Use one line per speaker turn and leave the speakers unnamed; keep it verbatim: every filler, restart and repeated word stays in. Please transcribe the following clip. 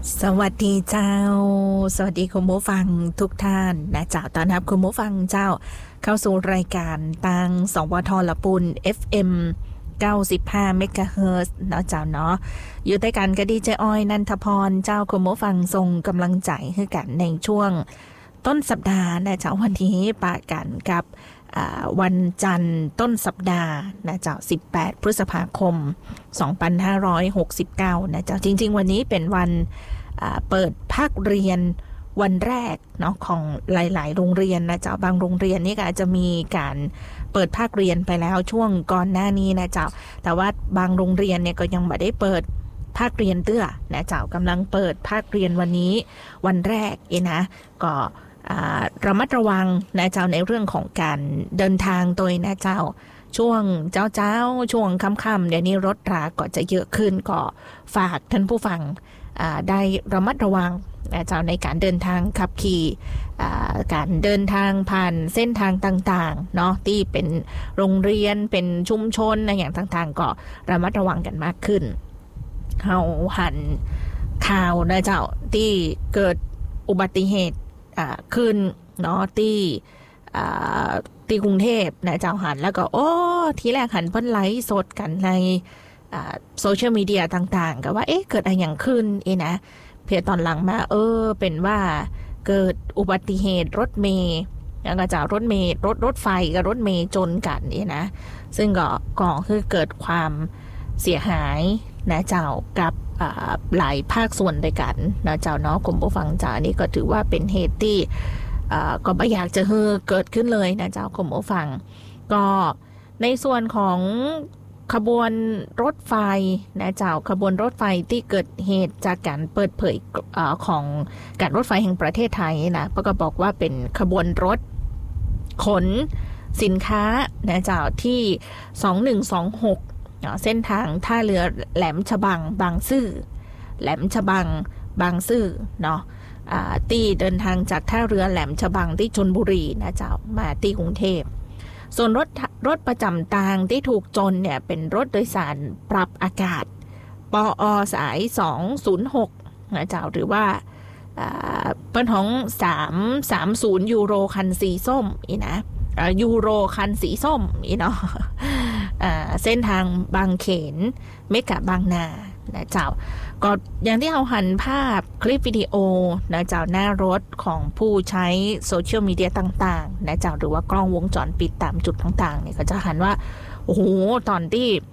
สวัสดีเจ้าสวัสดีคุณผู้ฟังทุกท่านนะเจ้าต้อนรับคุณผู้ฟังเจ้าเข้าสู่รายการทางสวทละปุน เอฟ เอ็ม เก้าสิบห้า เมกะเฮิรตซ์เนาะเจ้าเนาะอยู่ใต้กันก็ดีเจอ้อยนันทพรเจ้าคุณผู้ฟังทรงกำลังใจให้กันในช่วงต้นสัปดาห์นะเจ้าวันนี้ปะกันกับวันจันทร์ต้นสัปดาห์นะเจ้าสิบแปดพฤษภาคมสองพันห้าร้อยหกสิบเก้านะเจ้าจริงๆวันนี้เป็นวันเปิดภาคเรียนวันแรกเนาะของหลายๆโรงเรียนนะเจ้าบางโรงเรียนนี่ก็อาจจะมีการเปิดภาคเรียนไปแล้วช่วงก่อนหน้านี้นะเจ้าแต่ว่าบางโรงเรียนเนี่ยก็ยังไม่ได้เปิดภาคเรียนเตื้อนะเจ้ากำลังเปิดภาคเรียนวันนี้วันแรกเองนะก็ระมัดระวังนะเจ้าในเรื่องของการเดินทางโดยนะเจ้าช่วงเจ้าเจ้าช่วงค่ำๆเดี๋ยวนี้รถราก็จะเยอะขึ้นก็ฝากท่านผู้ฟังได้ระมัดระวังนะเจ้าในการเดินทางขับขี่การเดินทางผ่านเส้นทางต่างๆเนาะที่เป็นโรงเรียนเป็นชุมชนอะไรอย่างต่างๆก็ระมัดระวังกันมากขึ้นเราหันข่าวนะเจ้าที่เกิดอุบัติเหตุขึ้นเนาะที่ที่กรุงเทพนะเจ้าหันแล้วก็โอ้ทีแรกหันเพิ่นไลฟ์สดกันในโซเชียลมีเดียต่างๆก็ว่าเอ๊ะเกิดอะไรอย่างขึ้นเอ๊ะนะเพียตอนหลังมาเออเป็นว่าเกิดอุบัติเหตุรถเมล์แล้วก็จากรถเมล์รถรถไฟกับรถเมล์ชนกันเอ๊ะนะซึ่งก็ก่อคือเกิดความเสียหายนะเจ้ากับหลายภาคส่วนด้วยกันนะเจ้าเนาะกลุ่มผู้ฟังจ้านี่ก็ถือว่าเป็นเหตุที่ก็ไม่อยากจะให้เกิดขึ้นเลยนะเจ้ากลุ่มผู้ฟังก็ในส่วนของขบวนรถไฟนะเจ้าขบวนรถไฟที่เกิดเหตุจากการเปิดเผยของการรถไฟแห่งประเทศไทยนะก็บอกว่าเป็นขบวนรถขนสินค้านะเจ้าที่สองหนึ่งสองหกเส้นทางท่าเรือแหลมฉบังบางซื่อแหลมฉบังบางซื่อเนาะที่เดินทางจากท่าเรือแหลมฉบังที่ชลบุรีนะเจ้ามาที่กรุงเทพส่วนรถรถประจำทางที่ถูกชนเนี่ยเป็นรถโดยสารปรับอากาศปอสายสองศูนย์หกนะเจ้าหรือว่าเป็นของสามสามศูนย์ยูโรคันสีส้มอีนะยูโรคันสีส้มอีเนาะเส้นทางบางเขนเมกะบางนานะเจ้าก็อย่างที่เราหันภาพคลิปวิดีโอนะเจ้าหน้ารถของผู้ใช้โซเชียลมีเดียต่างๆนะเจ้าหรือว่ากล้องวงจรปิดตามจุดต่างๆเนี่ยก็จะหันว่าโอ้โหตอนที่